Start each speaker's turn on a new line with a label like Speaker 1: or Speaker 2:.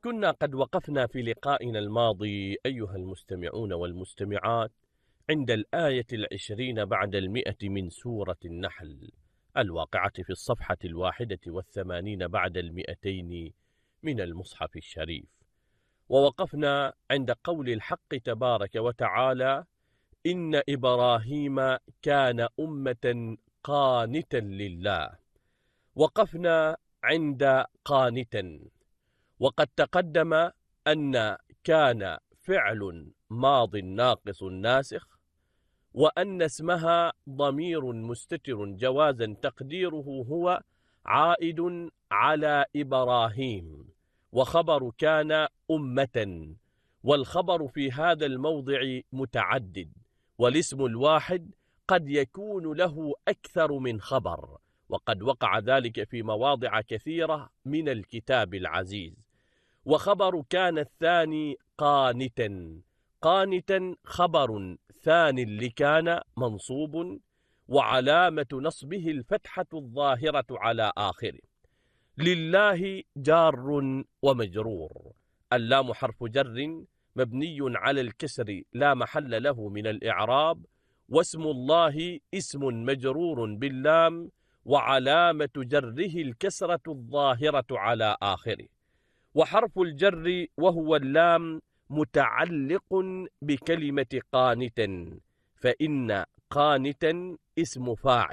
Speaker 1: كنا قد وقفنا في لقائنا الماضي أيها المستمعون والمستمعات عند الآية 20 بعد 100 من سورة النحل الواقعة في الصفحة 81 بعد 200 من المصحف الشريف. ووقفنا عند قول الحق تبارك وتعالى: إن إبراهيم كان أمة قانتا لله. وقفنا عند قانتا، وقد تقدم أن كان فعل ماض ناقص ناسخ، وأن اسمها ضمير مستتر جوازا تقديره هو عائد على إبراهيم، وخبر كان أمة، والخبر في هذا الموضع متعدد، والاسم الواحد قد يكون له أكثر من خبر، وقد وقع ذلك في مواضع كثيرة من الكتاب العزيز. وخبر كان الثاني قانتا. قانتا خبر ثاني لكان منصوب، وعلامة نصبه الفتحة الظاهرة على آخره. لله جار ومجرور. اللام حرف جر مبني على الكسر لا محل له من الإعراب، واسم الله اسم مجرور باللام، وعلامة جره الكسرة الظاهرة على آخره. وحرف الجر وهو اللام متعلق بكلمة قانتا، فإن قانتا اسم فاعل